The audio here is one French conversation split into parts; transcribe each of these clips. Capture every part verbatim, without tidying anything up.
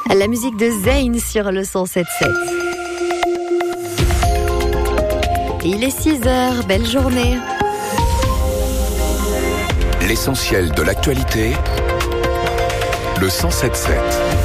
La musique de Zayn sur le cent sept sept. Il est six heures, belle journée. L'essentiel de l'actualité, le cent sept sept.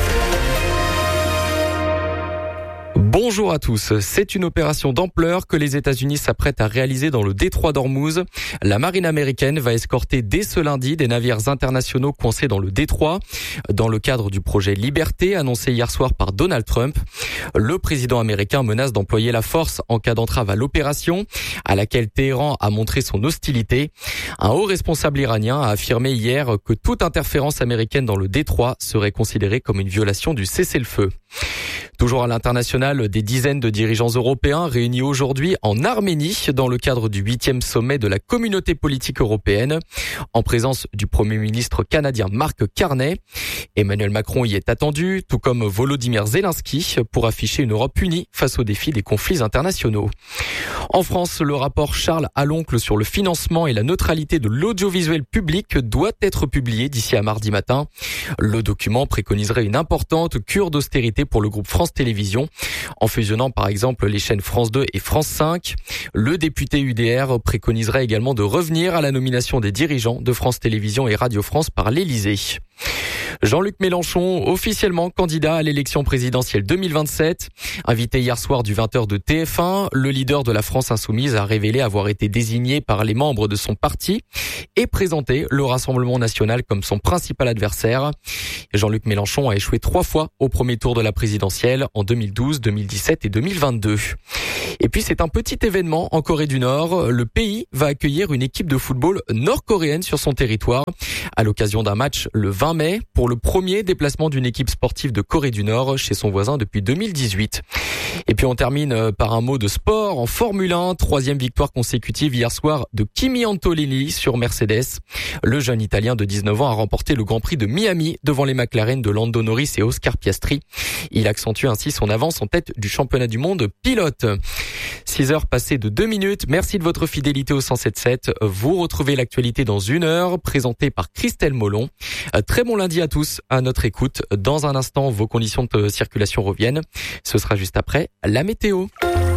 Bonjour à tous. C'est une opération d'ampleur que les États-Unis s'apprêtent à réaliser dans le détroit d'Ormuz. La marine américaine va escorter dès ce lundi des navires internationaux coincés dans le détroit, dans le cadre du projet Liberté annoncé hier soir par Donald Trump. Le président américain menace d'employer la force en cas d'entrave à l'opération, à laquelle Téhéran a montré son hostilité. Un haut responsable iranien a affirmé hier que toute interférence américaine dans le détroit serait considérée comme une violation du cessez-le-feu. Toujours à l'international, des dizaines de dirigeants européens réunis aujourd'hui en Arménie dans le cadre du huitième sommet de la communauté politique européenne, en présence du Premier ministre canadien Mark Carney. Emmanuel Macron y est attendu, tout comme Volodymyr Zelensky, pour afficher une Europe unie face aux défis des conflits internationaux. En France, le rapport Charles Aloncle sur le financement et la neutralité de l'audiovisuel public doit être publié d'ici à mardi matin. Le document préconiserait une importante cure d'austérité pour le groupe France Télévisions, en fusionnant par exemple les chaînes France deux et France cinq. Le député U D R préconiserait également de revenir à la nomination des dirigeants de France Télévisions et Radio France par l'Élysée. Jean-Luc Mélenchon, officiellement candidat à l'élection présidentielle deux mille vingt-sept. Invité hier soir du vingt heures de T F un, le leader de la France Insoumise a révélé avoir été désigné par les membres de son parti et présenté le Rassemblement National comme son principal adversaire. Jean-Luc Mélenchon a échoué trois fois au premier tour de la présidentielle en deux mille douze, deux mille dix-sept et deux mille vingt-deux. Et puis c'est un petit événement en Corée du Nord. Le pays va accueillir une équipe de football nord-coréenne sur son territoire à l'occasion d'un match le vingt mai pour le premier déplacement d'une équipe sportive de Corée du Nord chez son voisin depuis deux mille dix-huit. Et puis on termine par un mot de sport en Formule un, troisième victoire consécutive hier soir de Kimi Antonelli sur Mercedes. Le jeune Italien de dix-neuf ans a remporté le Grand Prix de Miami devant les McLaren de Lando Norris et Oscar Piastri. Il accentue ainsi son avance en tête du championnat du monde pilote. six heures passées de deux minutes. Merci de votre fidélité au cent sept sept. Vous retrouvez l'actualité dans une heure, présentée par Christelle Molon. Très bon lundi à tous, à notre écoute. Dans un instant, vos conditions de circulation reviennent. Ce sera juste après la météo.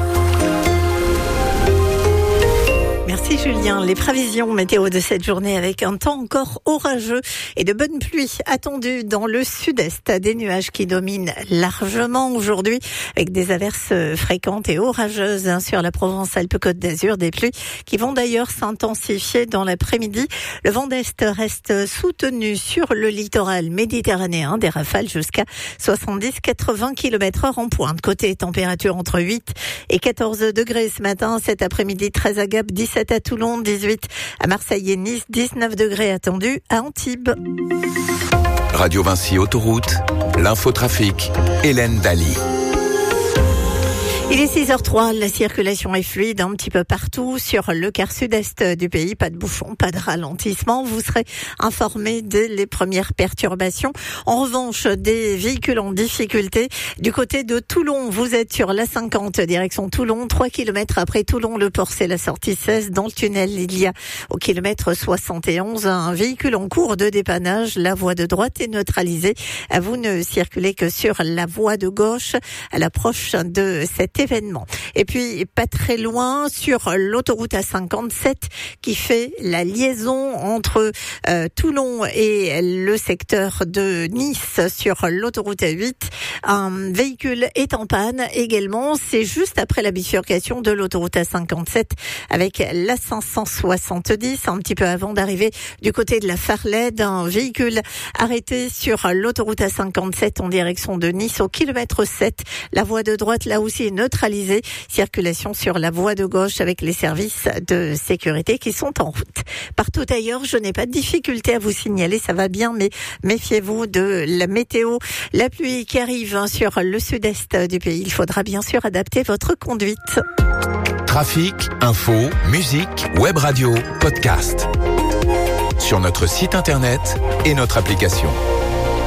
Merci Julien. Les prévisions météo de cette journée avec un temps encore orageux et de bonnes pluies attendues dans le sud-est. Des nuages qui dominent largement aujourd'hui avec des averses fréquentes et orageuses sur la Provence-Alpes-Côte d'Azur. Des pluies qui vont d'ailleurs s'intensifier dans l'après-midi. Le vent d'est reste soutenu sur le littoral méditerranéen. Des rafales jusqu'à soixante-dix à quatre-vingts kilomètres heure en pointe. Côté température entre huit et quatorze degrés ce matin. Cet après-midi, treize à Gap, dix-sept à Toulon, dix-huit à Marseille et Nice, dix-neuf degrés attendus à Antibes. Radio Vinci Autoroute, l'infotrafic, Hélène Daly. Il est six heures trois, la circulation est fluide un petit peu partout sur le quart sud-est du pays. Pas de bouchons, pas de ralentissement. Vous serez informés dès les premières perturbations. En revanche, des véhicules en difficulté. Du côté de Toulon, vous êtes sur l'A cinquante, direction Toulon. trois kilomètres après Toulon, le port, c'est la sortie seize. Dans le tunnel, il y a au kilomètre soixante et onze un véhicule en cours de dépannage. La voie de droite est neutralisée. Vous ne circulez que sur la voie de gauche à l'approche de cette événement. Et puis, pas très loin, sur l'autoroute A cinquante-sept qui fait la liaison entre euh, Toulon et le secteur de Nice sur l'autoroute A huit. Un véhicule est en panne également. C'est juste après la bifurcation de l'autoroute A cinquante-sept avec la cinq cent soixante-dix, un petit peu avant d'arriver du côté de la Farlède. Un véhicule arrêté sur l'autoroute A cinquante-sept en direction de Nice au kilomètre sept. La voie de droite, là aussi, est neutralisée. Circulation sur la voie de gauche avec les services de sécurité qui sont en route. Partout ailleurs, je n'ai pas de difficulté à vous signaler, ça va bien, mais méfiez-vous de la météo. La pluie qui arrive sur le sud-est du pays. Il faudra bien sûr adapter votre conduite. Trafic, info, musique, web radio, podcast. Sur notre site internet et notre application.